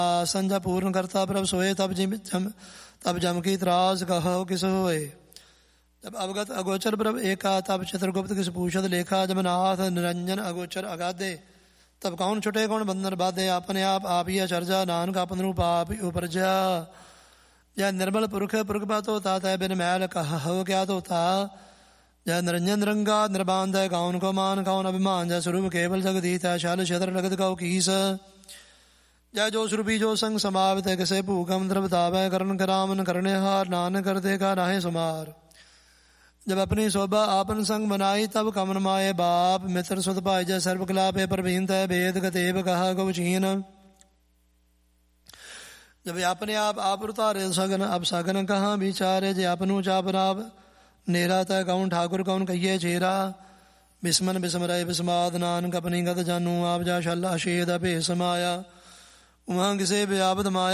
संजा पूर्ण करता प्रभ सोए तब जम की त्रास कहो किस होए। जब अवगत अगोचर प्रभ एका तब चित्रगुप्त किस पूछत लेखा। जब नाथ निरंजन अगोचर अगाधे तब कौन छुटे कौन बंधन बाधे। अपने आप ही अचर्जा नानक अपन रूप आप उपरजा। जय निर्मल पुरख पुरख बातो ता तय बिन मैल कहो क्या तो था। जय निरंजन रंगा निर्बांध है कौन को मान कौन अभिमान। जय स्वरूप केवल जगदीत है शाल क्षेत्र लगत कौ कीस। जय जो स्वरूपी जो संग समावित है किसे भूकम द्रवताव करण करामन करने हार नानक करते का राहे सुमार। जब अपनी शोभा आपन संग बनाई तब कमन माए बाप मित्र सुत भाई। जय सर्व कलापे परवीन तय भेद गतेब कहा गौ चीन। जब अपने आप उतारे सगन अब सगन कहाँ विचारे। जय अपनू चापराब नेरा तय कौन ठाकुर कौन कहिए चेरा। बिस्मन बिस्मरय बिस्माद नानक अपनी गत जानू आप जा शल अशेद अभे समाया। उहाँ किसे व्यापद माया